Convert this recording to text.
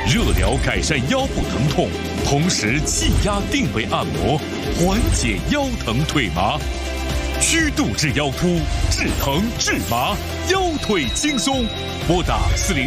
热疗改善腰部疼痛，同时气压定位按摩，缓解腰疼腿麻。曲度治腰突，治疼治麻，腰腿轻松。拨打40